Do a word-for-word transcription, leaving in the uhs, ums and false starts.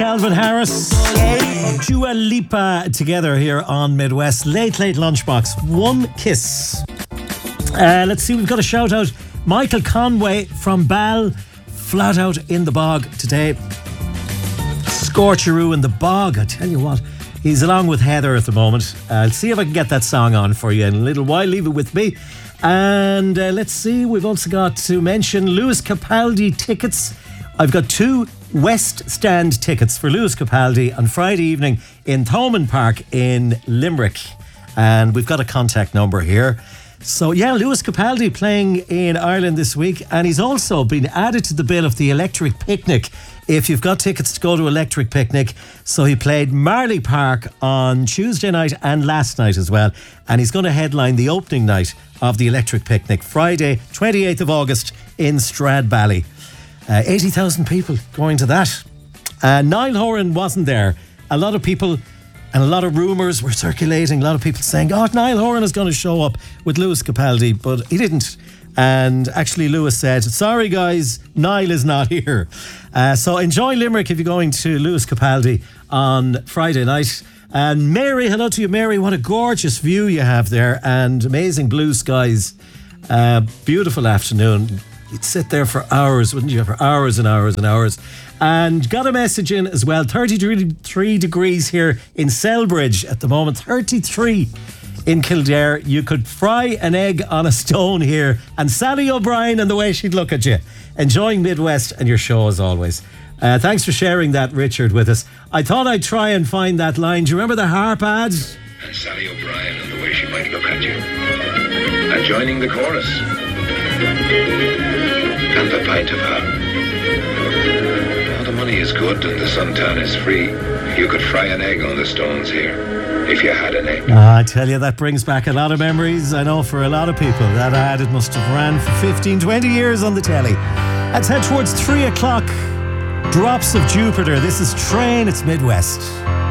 Calvin Harris, Dua Lipa together here on Midwest. Late, late lunchbox. One kiss. Uh, let's see, we've got a shout out. Michael Conway from Bal, flat out in the bog today. Scorcheroo in the bog, I tell you what. He's along with Heather at the moment. Uh, I'll see if I can get that song on for you in a little while. Leave it with me. And uh, let's see, we've also got to mention Lewis Capaldi tickets. I've got two West Stand tickets for Lewis Capaldi on Friday evening in Thomond Park in Limerick. And we've got a contact number here. So yeah, Lewis Capaldi playing in Ireland this week, and he's also been added to the bill of the Electric Picnic if you've got tickets to go to Electric Picnic. So he played Marley Park on Tuesday night and last night as well, and he's going to headline the opening night of the Electric Picnic Friday twenty-eighth of August in Stradbally. uh, eighty thousand people going to that. uh, Niall Horan wasn't there. A lot of people and a lot of rumours were circulating, a lot of people saying, oh, Niall Horan is going to show up with Lewis Capaldi, but he didn't. And actually Lewis said, sorry guys, Niall is not here. Uh, so enjoy Limerick if you're going to Lewis Capaldi on Friday night. And Mary, hello to you, Mary. What a gorgeous view you have there, and amazing blue skies. Uh, beautiful afternoon. You'd sit there for hours, wouldn't you? For hours and hours and hours. And got a message in as well. thirty-three degrees here in Selbridge at the moment. thirty-three in Kildare. You could fry an egg on a stone here. And Sally O'Brien and the way she'd look at you. Enjoying Midwest and your show as always. Uh, thanks for sharing that, Richard, with us. I thought I'd try and find that line. Do you remember the harp ad? And Sally O'Brien and the way she might look at you. And joining the chorus. And the pint of her. Oh, the money is good and the suntan is free. You could fry an egg on the stones here, if you had an egg. Ah, I tell you, that brings back a lot of memories. I know for a lot of people. That ad, it must have ran for fifteen, twenty years on the telly. Let's head towards three o'clock. Drops of Jupiter. This is Train. It's Midwest.